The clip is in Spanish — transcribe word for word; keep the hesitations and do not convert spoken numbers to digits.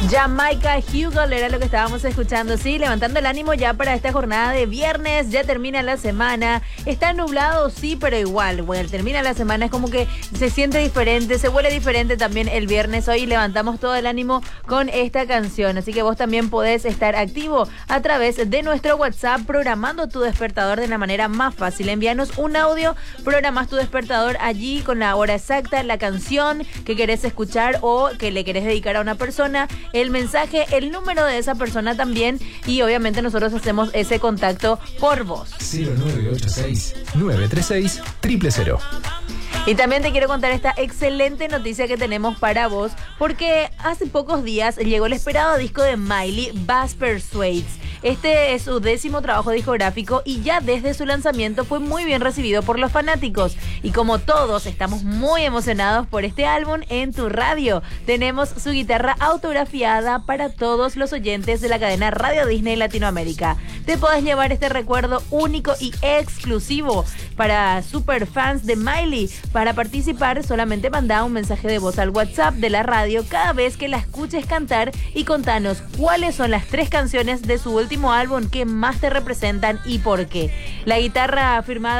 Jamaica Hugel era lo que estábamos escuchando, sí, levantando el ánimo ya para esta jornada de viernes, ya termina la semana, está nublado, sí, pero igual, bueno, termina la semana, es como que se siente diferente, se huele diferente también el viernes, hoy levantamos todo el ánimo con esta canción, así que vos también podés estar activo a través de nuestro WhatsApp, programando tu despertador de la manera más fácil, envíanos un audio, programás tu despertador allí con la hora exacta, la canción que querés escuchar o que le querés dedicar a una persona, el mensaje, el número de esa persona también y obviamente nosotros hacemos ese contacto por voz. cero nueve ocho seis, nueve tres seis, cero cero cero. Y también te quiero contar esta excelente noticia que tenemos para vos, porque hace pocos días llegó el esperado disco de Miley, Bass Persuades. Este es su décimo trabajo discográfico y ya desde su lanzamiento fue muy bien recibido por los fanáticos. Y como todos estamos muy emocionados por este álbum, en tu radio tenemos su guitarra autografiada para todos los oyentes de la cadena Radio Disney Latinoamérica. Te podés llevar este recuerdo único y exclusivo para superfans de Miley. Para participar, solamente manda un mensaje de voz al WhatsApp de la radio cada vez que la escuches cantar y contanos cuáles son las tres canciones de su último álbum que más te representan y por qué. La guitarra firmada